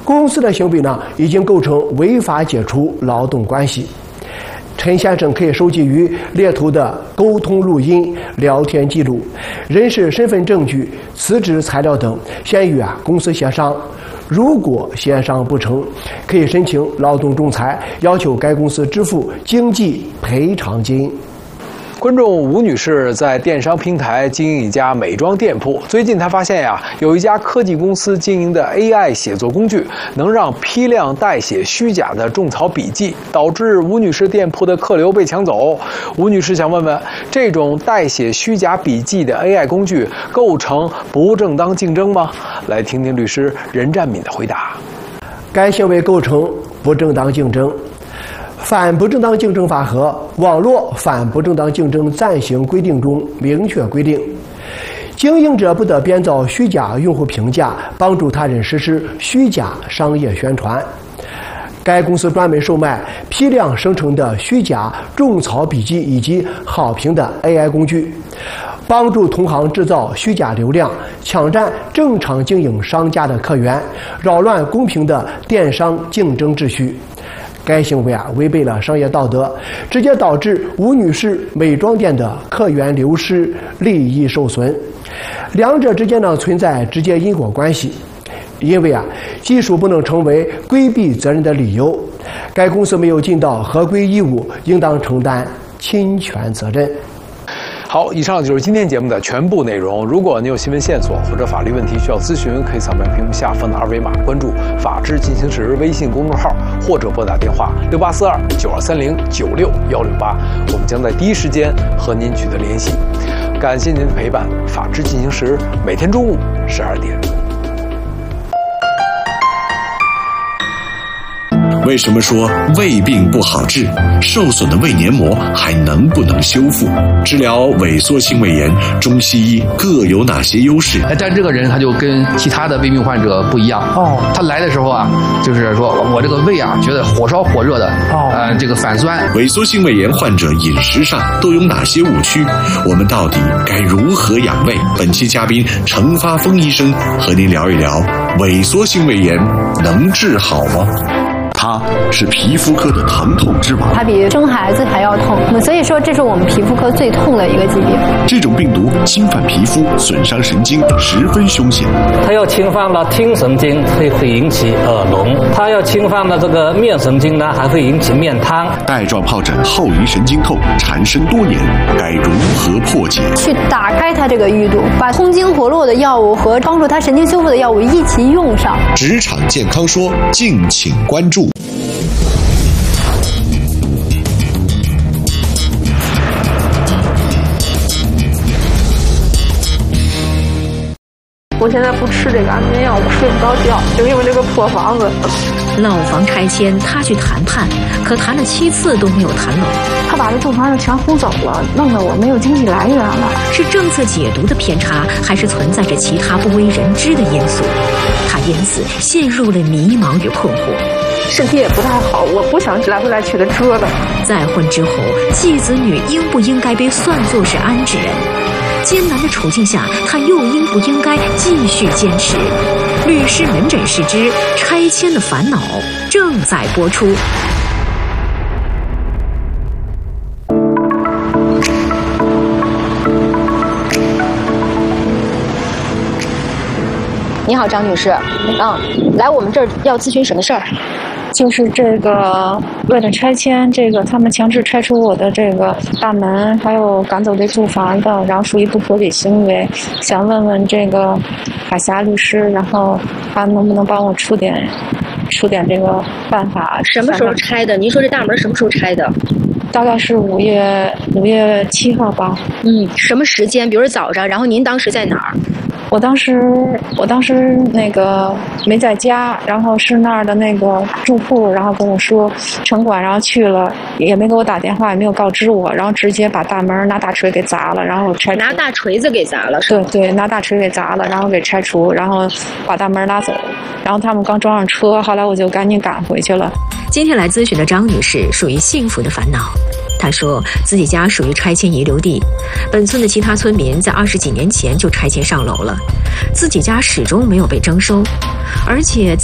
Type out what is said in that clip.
公司的行为呢已经构成违法解除劳动关系。陈先生可以收集与猎头的沟通录音、聊天记录、人事身份证据、辞职材料等，先与公司协商。如果协商不成，可以申请劳动仲裁，要求该公司支付经济赔偿金。 观众吴女士在电商平台经营一家美妆店铺。最近她发现有一家科技公司经营的 AI 写作工具，能让批量代写虚假的种草笔记，导致吴女士店铺的客流被抢走。吴女士想问问，这种代写虚假笔记的 AI 工具构成不正当竞争吗？来听听律师任占敏的回答。 该行为构成不正当竞争。反不正当竞争法和网络反不正当竞争暂行规定中明确规定，经营者不得编造虚假用户评价，帮助他人实施虚假商业宣传。该公司专门售卖批量生成的虚假种草笔记以及好评的 AI 工具，帮助同行制造虚假流量，抢占正常经营商家的客源，扰乱公平的电商竞争秩序。该行为违背了商业道德，直接导致吴女士美妆店的客源流失、利益受损。两者之间存在直接因果关系。因为技术不能成为规避责任的理由，该公司没有尽到合规义务，应当承担侵权责任。 好，以上就是今天节目的全部内容。如果您有新闻线索或者法律问题需要咨询，可以扫描屏幕下方的二维码，关注“法治进行时”微信公众号，或者拨打电话6842-9230-96168，我们将在第一时间和您取得联系。感谢您的陪伴，法治进行时每天中午12点。 为什么说胃病不好治？受损的胃黏膜还能不能修复？治疗萎缩性胃炎，中西医各有哪些优势？ 但这个人他就跟其他的胃病患者不一样他来的时候就是说我这个胃觉得火烧火热的这个反酸。 萎缩性胃炎患者饮食上都有哪些误区？我们到底该如何养胃？本期嘉宾程发峰医生和您聊一聊萎缩性胃炎能治好吗？他是皮肤科的疼痛之王， 它比生孩子还要痛，所以说这是我们皮肤科最痛的一个疾病。 这种病毒侵犯皮肤，损伤神经，十分凶险。 它要侵犯了听神经，会引起耳聋；它要侵犯了这个面神经呢，还会引起面瘫。 带状疱疹后遗神经痛缠身多年，该如何破解？ 去打开它这个淤堵，把通经活络的药物和帮助它神经修复的药物一起用上。 职场健康说，敬请关注。 我现在不吃这个安眠药，我睡不着觉，就因为这个破房子。 老房拆迁，他去谈判，可谈了7次都没有谈拢。 他把这住房子全轰走了，弄得我没有经济来源了。 是政策解读的偏差，还是存在着其他不为人知的因素？他因此陷入了迷茫与困惑。 身体也不太好，我不想来回来去的折腾。 再婚之后，继子女应不应该被算作是安置人？艰难的处境下，他又应不应该继续坚持？律师门诊室之拆迁的烦恼正在播出。 你好，张女士。来我们这儿要咨询什么事儿？ 就是这个为了拆迁，这个他们强制拆除我的这个大门，还有赶走这住房的，然后属于不合理行为，想问问这个海峡律师，然后他能不能帮我出点这个办法？ 什么时候拆的？您说这大门什么时候拆的？ 大概是5月7号吧。 什么时间？比如早上，然后您当时在哪儿？ 我当时那个没在家，然后是那儿的那个住户，然后跟我说城管，然后去了，也没给我打电话，也没有告知我，然后直接把大门拿大锤给砸了，然后拆除。 拿大锤子给砸了？ 对，拿大锤给砸了，然后给拆除，然后把大门拉走，然后他们刚装上车，后来我就赶紧赶回去了。 今天来咨询的张女士属于幸福的烦恼。她说自己家属于拆迁遗留地，本村的其他村民在20几年前就拆迁上楼了，自己家始终没有被征收，而且